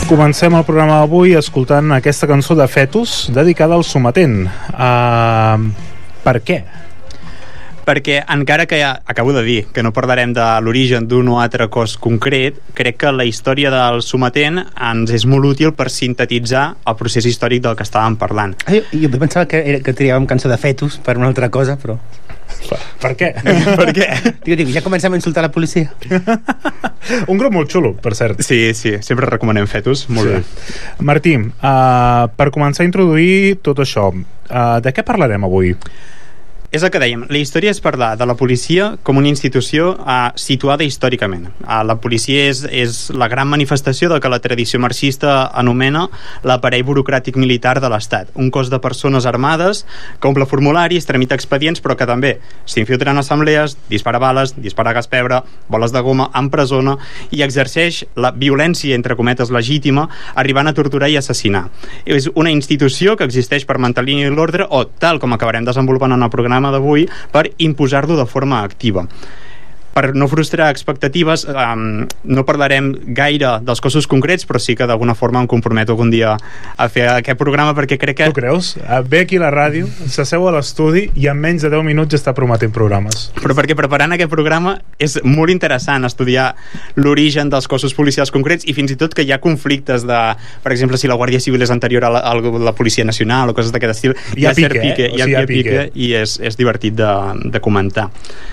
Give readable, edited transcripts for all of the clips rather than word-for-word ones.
Comencem el programa d'avui escoltant aquesta cançó de Fetus dedicada al sometent. Per què? Perquè encara que acabo de dir que no parlarem de l'origen d'un o altre cos concret, crec que la història del sometent ens és molt útil per sintetitzar el procés històric del que estàvem parlant. Jo pensava que triàvem cançó de Fetus per una altra cosa, però... Per què? Per què? Dic, ja comencem a insultar la policia. Un grup molt xulo, per cert. Sí, sempre recomanem Fetus, molt bé. Martí, per començar a introduir tot això, de què parlarem avui? És el que dèiem, la història és parlar de la policia com una institució situada històricament. La policia és la gran manifestació del que la tradició marxista anomena l'aparell burocràtic militar de l'Estat, un cos de persones armades que omple formularis, tramita expedients, però que també s'infiltra en assemblees, dispara bales, dispara gas pebre, boles de goma, empresona i exerceix la violència, entre cometes, legítima, arribant a torturar i assassinar. És una institució que existeix per mantenir l'ordre o, tal com acabarem desenvolupant en el programa d'avui, per imposar-lo de forma activa. Per no frustrar expectatives, no parlarem gaire dels cossos concrets, però sí que d'alguna forma em comprometo algun dia a fer aquest programa, perquè crec que... Tu creus? Ve aquí a la ràdio, s'asseu a l'estudi i en menys de 10 minuts ja està prometent programes. Però perquè preparant aquest programa és molt interessant estudiar l'origen dels cossos policials concrets i fins i tot que hi ha conflictes de, per exemple, si la Guàrdia Civil és anterior a la Policia Nacional o coses d'aquest estil. Hi ha pique, i és divertit de comentar.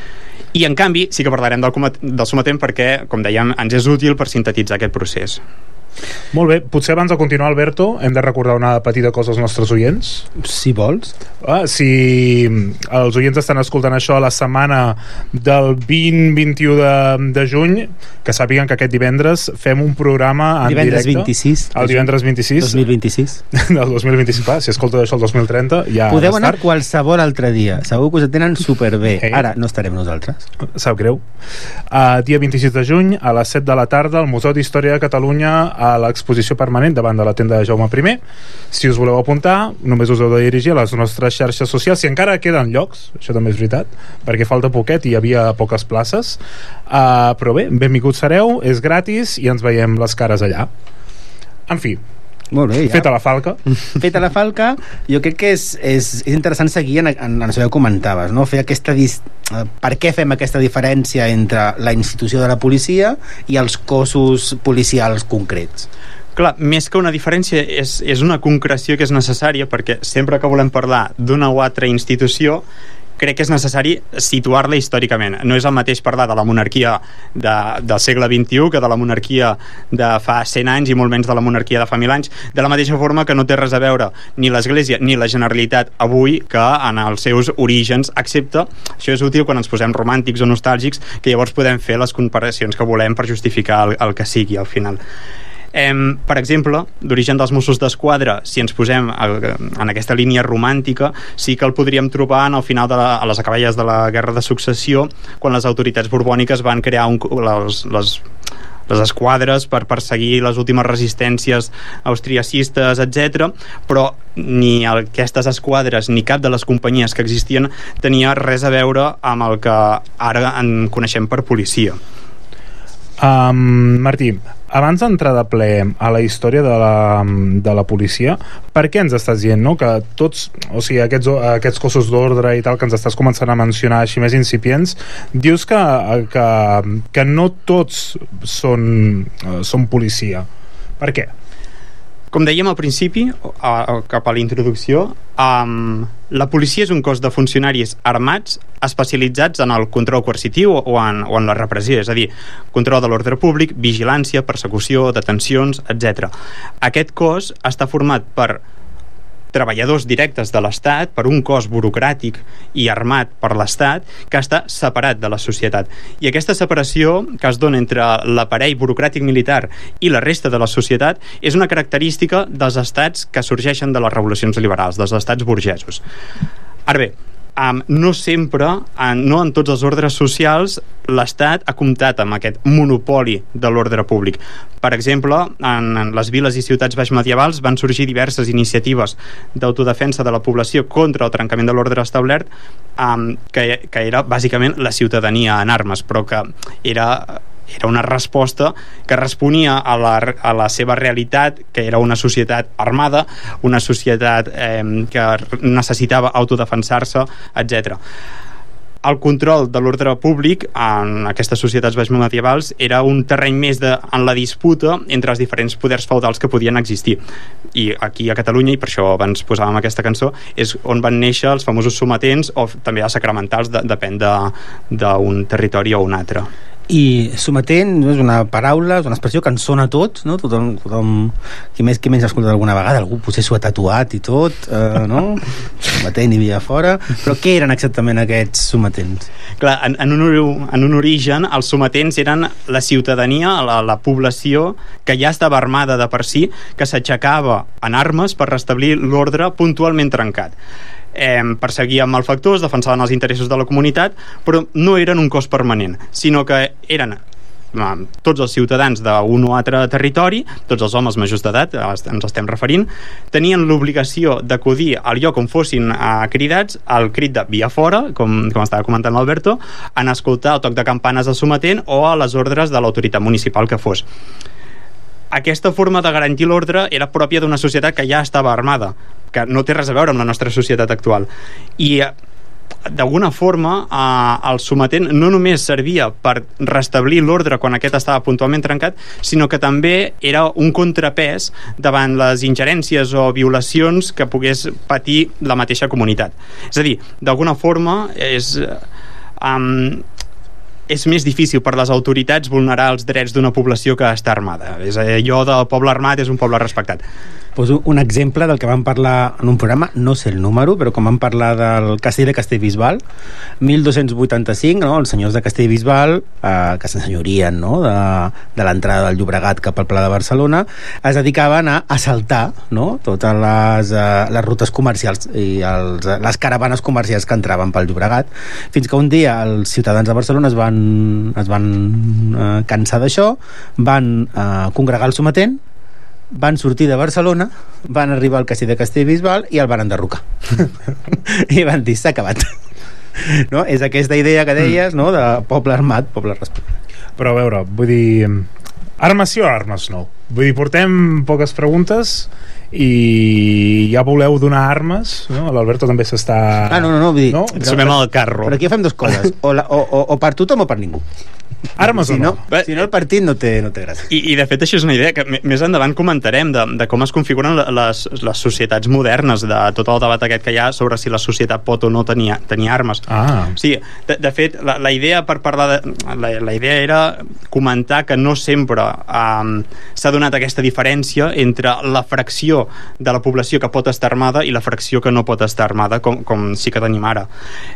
I en canvi sí que parlarem del sometent perquè, com dèiem, ens és útil per sintetitzar aquest procés. Molt bé, potser abans de continuar, Alberto, hem de recordar una petita cosa als nostres oients. Si vols. Si els oients estan escoltant això a la setmana del 20-21 de juny, que sàpiguen que aquest divendres fem un programa en divendres directe. 26. El divendres 26. 2026. Del 2026. Si escolteu això el 2030, ja... Podeu anar qualsevol altre dia. Segur que us tenen superbé. Ara no estarem nosaltres. Sap greu. Dia 26 de juny, a les 7 de la tarda, al Museu d'Història de Catalunya, a l'exposició permanent davant de la tenda de Jaume I. Si us voleu apuntar, només us heu de dirigir a les nostres xarxes socials, si encara queden llocs, això també és veritat, perquè falta poquet i hi havia poques places, però bé, benvinguts sereu, és gratis i ens veiem les cares allà. En fi, molt bé, ja. Feta la falca. Feta la falca, jo crec que és interessant seguir en això que comentaves, no? Fer per què fem aquesta diferència entre la institució de la policia i els cossos policials concrets? Clar, més que una diferència és una concreció que és necessària, perquè sempre que volem parlar d'una o altra institució crec que és necessari situar-la històricament. No és el mateix parlar de la monarquia del segle XXI que de la monarquia de fa 100 anys i molt menys de la monarquia de fa 1.000 anys, de la mateixa forma que no té res a veure ni l'Església ni la Generalitat avui que en els seus orígens, excepte, això és útil quan ens posem romàntics o nostàlgics, que llavors podem fer les comparacions que volem per justificar el que sigui al final. Per exemple, l'origen dels Mossos d'Esquadra, si ens posem en aquesta línia romàntica, sí que el podríem trobar al final a les acaballes de la Guerra de Successió, quan les autoritats borbòniques van crear les esquadres per perseguir les últimes resistències austriacistes, etc. Però ni aquestes esquadres ni cap de les companyies que existien tenia res a veure amb el que ara en coneixem per policia. Martí, abans d'entrar de ple a la història de la policia, per què ens estàs dient, no? Que tots, o sigui, aquests cossos d'ordre i tal que ens estàs començant a mencionar així més incipients, dius que no tots són policia. Per què? Com dèiem al principi, cap a la introducció, la policia és un cos de funcionaris armats especialitzats en el control coercitiu o en la repressió, és a dir, control de l'ordre públic, vigilància, persecució, detencions, etc. Aquest cos està format per treballadors directes de l'Estat, per un cos burocràtic i armat per l'Estat que està separat de la societat. I aquesta separació que es dona entre l'aparell burocràtic militar i la resta de la societat és una característica dels estats que sorgeixen de les revolucions liberals, dels estats burgesos. Ara bé, no sempre, no en tots els ordres socials, l'Estat ha comptat amb aquest monopoli de l'ordre públic. Per exemple, en les viles i ciutats baixmedievals van sorgir diverses iniciatives d'autodefensa de la població contra el trencament de l'ordre establert, que era bàsicament la ciutadania en armes, però que era era una resposta que responia a la seva realitat, que era una societat armada, una societat que necessitava autodefensar-se, etc. El control de l'ordre públic en aquestes societats baixmedievals era un terreny més en la disputa entre els diferents poders feudals que podien existir. I aquí a Catalunya, i per això abans posàvem aquesta cançó, és on van néixer els famosos sometents, o també els sacramentals, depèn d'un territori o un altre. I sometent és una paraula, és una expressió que ens sona a tots, no? Tothom qui menys ha escoltat alguna vegada, algú potser s'ho ha tatuat i tot, no? Sometent hi havia fora, però què eren exactament aquests sometents? Clar, en un origen els sometents eren la ciutadania, la població que ja estava armada de per si, que s'aixecava en armes per restablir l'ordre puntualment trencat. Perseguien malfactors, defensaven els interessos de la comunitat, però no eren un cos permanent, sinó que eren tots els ciutadans d'un o altre territori, tots els homes majors d'edat, ens estem referint, tenien l'obligació d'acudir al lloc on fossin cridats, al crit de via fora, com estava comentant l'Alberto, en escoltar el toc de campanes del sometent o a les ordres de l'autoritat municipal que fos. Aquesta forma de garantir l'ordre era pròpia d'una societat que ja estava armada, que no té res a veure amb la nostra societat actual. I d'alguna forma el sometent no només servia per restablir l'ordre quan aquest estava puntualment trencat, sinó que també era un contrapès davant les ingerències o violacions que pogués patir la mateixa comunitat. És a dir, d'alguna forma és més difícil per les autoritats vulnerar els drets d'una població que està armada. És allò del poble armat és un poble respectat. Poso un exemple del que vam parlar en un programa, no sé el número, però com vam parlar del castell de Castellbisbal, 1285, no? Els senyors de Castellbisbal, que s'ensenyorien, no? de l'entrada del Llobregat cap al Pla de Barcelona, es dedicaven a assaltar, no? Totes les rutes comercials i les caravanes comercials que entraven pel Llobregat, fins que un dia els ciutadans de Barcelona es van cansar d'això, van congregar el sometent, van sortir de Barcelona, van arribar al castell de Castellbisbal i el van enderrocar. I van dir, s'ha acabat. No? És aquesta idea que deies, no? De poble armat, poble respectat. Però a veure, vull dir, armes sí o armes no? Vull dir, portem poques preguntes i ja voleu donar armes, no? L'Alberto també s'està... No, vull dir... No? Sumem al carro. Però aquí fem dues coses, o per tothom o per ningú. Armes si o no? Si no, el partit no té gràcia. I de fet això és una idea que més endavant comentarem de com es configuren les societats modernes, de tot el debat aquest que hi ha sobre si la societat pot o no tenir armes. Sí, de fet la idea per parlar la idea era comentar que no sempre s'ha donat aquesta diferència entre la fracció de la població que pot estar armada i la fracció que no pot estar armada, com sí que tenim ara.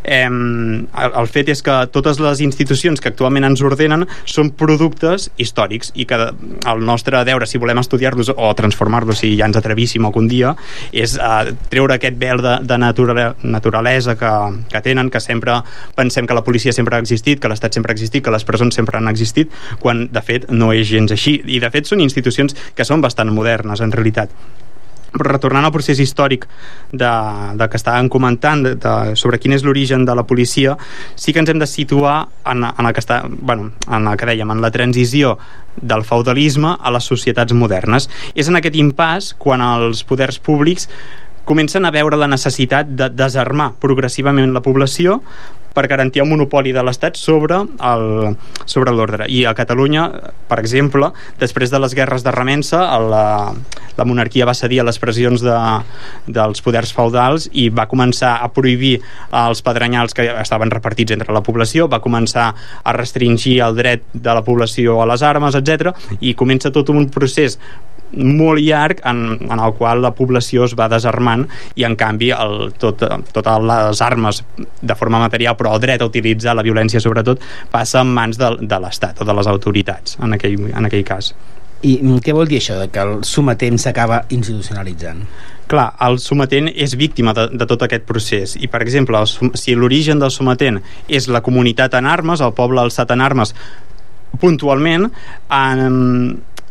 El fet és que totes les institucions que actualment ens ordenen són productes històrics i que el nostre deure, si volem estudiar-los o transformar-los, si ja ens atrevíssim algun dia, és treure aquest vel de naturalesa que tenen, que sempre pensem que la policia sempre ha existit, que l'Estat sempre ha existit, que les presons sempre han existit, quan de fet no és gens així, i de fet són institucions que són bastant modernes en realitat. Però retornant al procés històric de que estàvem comentant sobre quin és l'origen de la policia, sí que ens hem de situar en el que dèiem, en la transició del feudalisme a les societats modernes. És en aquest impàs quan els poders públics comencen a veure la necessitat de desarmar progressivament la població per garantir el monopoli de l'Estat sobre l'ordre. I a Catalunya, per exemple, després de les guerres de remença, la monarquia va cedir a les pressions dels poders feudals i va començar a prohibir els pedrenyals que estaven repartits entre la població, va començar a restringir el dret de la població a les armes, etc. I comença tot un procés molt llarg en el qual la població es va desarmant i en canvi totes les armes de forma material, però el dret a utilitzar la violència sobretot passa en mans de l'Estat o de les autoritats en aquell cas. I què vol dir això, que el sometent s'acaba institucionalitzant? Clar, el sometent és víctima de tot aquest procés i, per exemple, si l'origen del sometent és la comunitat en armes, el poble alçat en armes puntualment,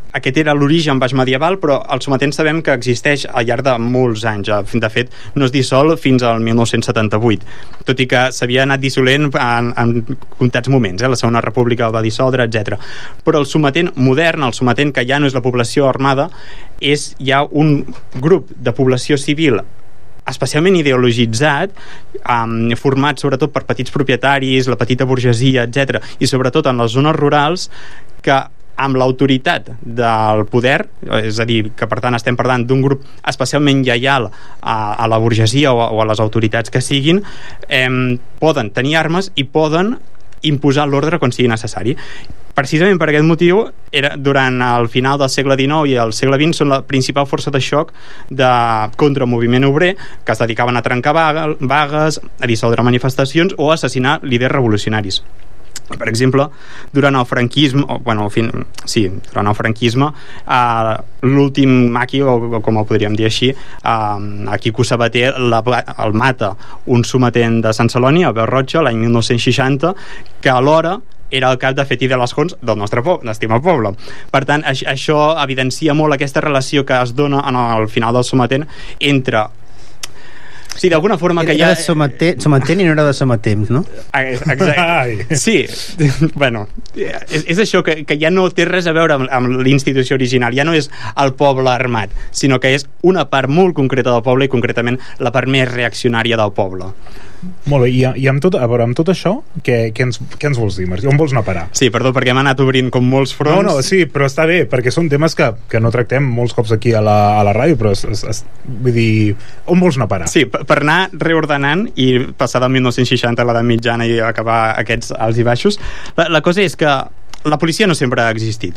aquest era l'origen baix medieval, però el sometent sabem que existeix al llarg de molts anys. De fet, no es dissol fins al 1978, tot i que s'havia anat dissolent en comptats moments, la Segona República el va dissoldre, etc. Però el sometent modern, el sometent que ja no és la població armada, és ja un grup de població civil especialment ideologitzat, format sobretot per petits propietaris, la petita burgesia, etc., i sobretot en les zones rurals, que amb l'autoritat del poder, és a dir, que per tant estem parlant d'un grup especialment lleial a la burgesia o a les autoritats que siguin, poden tenir armes i poden imposar l'ordre quan sigui necessari. Precisament per aquest motiu, durant el final del segle XIX i el segle XX són la principal força de xoc contra el moviment obrer, que es dedicaven a trencar vagues, a dissoldre manifestacions o a assassinar líders revolucionaris. Per exemple, durant el franquisme, durant el franquisme, l'últim maqui, o com ho podríem dir així, Quico Sabater el mata un sometent de Sant Celoni, Abel Rocha, l'any 1960, que alhora era el cap de Fet i de les Jons del nostre estimat poble. Per tant, això evidencia molt aquesta relació que es dona al final del sometent entre... Sí, d'alguna forma que era sometent i no era de sometemps, no? Exacte. Sí, bueno, és això que ja no té res a veure amb l'institució original, ja no és el poble armat, sinó que és una part molt concreta del poble i concretament la part més reaccionària del poble. Molt bé, i amb tot això, què ens vols dir, Martí? On vols anar a parar? Sí, perdó, perquè hem anat obrint com molts fronts. No, sí, però està bé, perquè són temes que no tractem molts cops aquí a la ràdio, però vull dir, on vols anar a parar? Sí, per anar reordenant i passar del 1960 a l'edat mitjana i acabar aquests alts i baixos, la cosa és que la policia no sempre ha existit.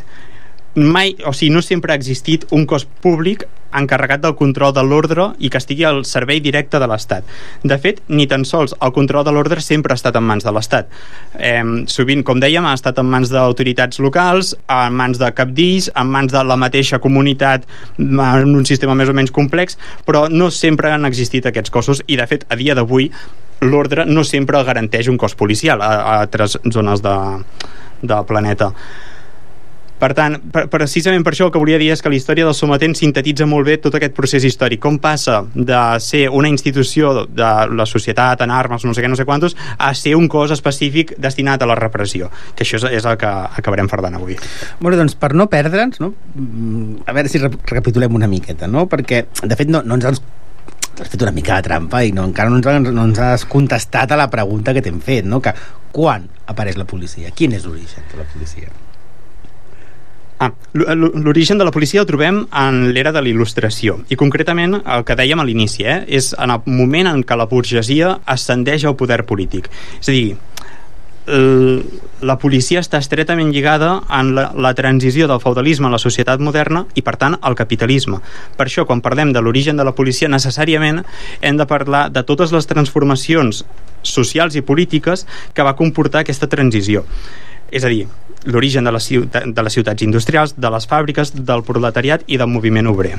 No sempre ha existit un cos públic encarregat del control de l'ordre i que estigui al servei directe de l'Estat. De fet, ni tan sols el control de l'ordre sempre ha estat en mans de l'Estat. Sovint, com dèiem, ha estat en mans d'autoritats locals, en mans de cabdills, en mans de la mateixa comunitat en un sistema més o menys complex, però no sempre han existit aquests cossos i, de fet, a dia d'avui l'ordre no sempre garanteix un cos policial a altres zones del planeta. Per tant, precisament per això el que volia dir és que la història del sometent sintetitza molt bé tot aquest procés històric. Com passa de ser una institució de la societat en armes, no sé què, no sé quantos, a ser un cos específic destinat a la repressió, que això és el que acabarem fardant avui. Bueno, doncs per no perdre'ns, no? A veure si recapitulem una miqueta, no? Perquè, de fet, no ens has fet una mica de trampa i encara no ens has contestat a la pregunta que t'hem fet, no? Que quan apareix la policia? Quin és l'origen de la policia? L'origen de la policia el trobem en l'era de la Il·lustració i concretament el que dèiem a l'inici, és en el moment en què la burgesia ascendeix al poder polític. És a dir, la policia està estretament lligada en la transició del feudalisme a la societat moderna i per tant al capitalisme. Per això quan parlem de l'origen de la policia necessàriament hem de parlar de totes les transformacions socials i polítiques que va comportar aquesta transició. És a dir, l'origen de les ciutats industrials, de les fàbriques, del proletariat i del moviment obrer.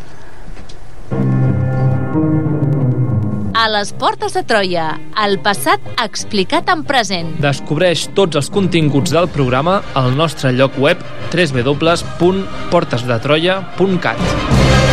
A les portes de Troia, el passat explicat en present. Descobreix tots els continguts del programa al nostre lloc web www.portesdetroia.cat.